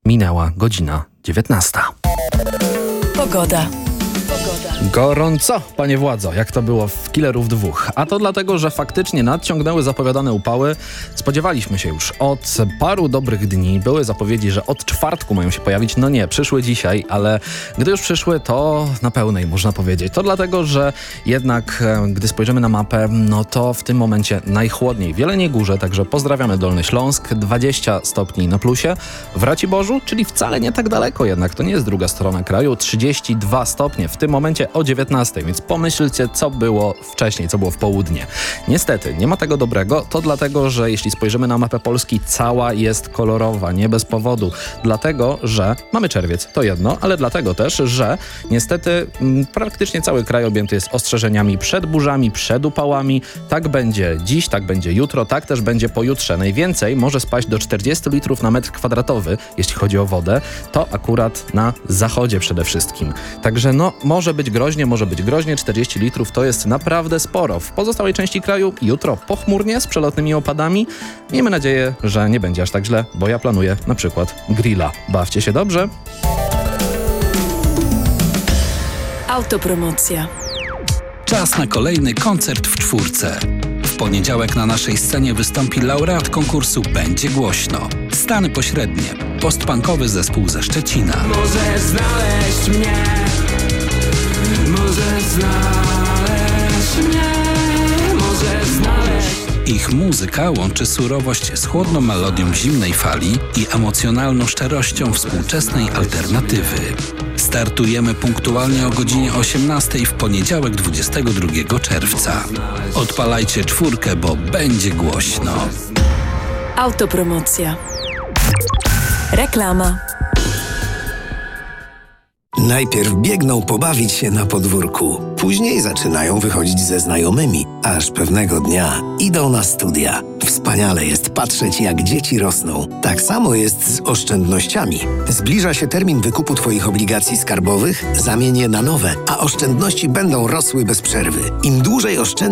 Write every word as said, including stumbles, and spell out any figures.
Minęła godzina dziewiętnasta. Pogoda. Gorąco, panie władzo, jak to było w Killerów dwóch. A to dlatego, że faktycznie nadciągnęły zapowiadane upały. Spodziewaliśmy się już od paru dobrych dni. Były zapowiedzi, że od czwartku mają się pojawić. No nie, przyszły dzisiaj, ale gdy już przyszły, to na pełnej, można powiedzieć. To dlatego, że jednak gdy spojrzymy na mapę, no to w tym momencie najchłodniej w Jeleniej Górze, także pozdrawiamy Dolny Śląsk, dwadzieścia stopni na plusie. W Raciborzu, czyli wcale nie tak daleko jednak, to nie jest druga strona kraju, trzydzieści dwa stopnie w tym momencie o dziewiętnastej, więc pomyślcie, co było wcześniej, co było w południe. Niestety, nie ma tego dobrego, to dlatego, że jeśli spojrzymy na mapę Polski, cała jest kolorowa, nie bez powodu. Dlatego, że mamy czerwiec, to jedno, ale dlatego też, że niestety m, praktycznie cały kraj objęty jest ostrzeżeniami przed burzami, przed upałami. Tak będzie dziś, tak będzie jutro, tak też będzie pojutrze. Najwięcej może spaść do czterdziestu litrów na metr kwadratowy, jeśli chodzi o wodę. To akurat na zachodzie przede wszystkim. Także no, może być groźnie, może być groźnie, czterdzieści litrów to jest naprawdę sporo. W pozostałej części kraju jutro pochmurnie z przelotnymi opadami. Miejmy nadzieję, że nie będzie aż tak źle, bo ja planuję na przykład grilla. Bawcie się dobrze. Autopromocja. Czas na kolejny koncert w czwórce. W poniedziałek na naszej scenie wystąpi laureat konkursu Będzie Głośno. Stany Pośrednie. Postpunkowy zespół ze Szczecina. Możesz znaleźć mnie. Możesz znaleźć mnie. Możesz znaleźć. Ich muzyka łączy surowość z chłodną melodią zimnej fali i emocjonalną szczerością współczesnej alternatywy. Startujemy punktualnie o godzinie osiemnastej w poniedziałek dwudziestego drugiego czerwca. Odpalajcie czwórkę, bo będzie głośno. Autopromocja. Reklama. Najpierw biegną pobawić się na podwórku, później zaczynają wychodzić ze znajomymi, aż pewnego dnia idą na studia. Wspaniale jest patrzeć, jak dzieci rosną. Tak samo jest z oszczędnościami. Zbliża się termin wykupu Twoich obligacji skarbowych, zamień je na nowe, a oszczędności będą rosły bez przerwy. Im dłużej oszczędzasz,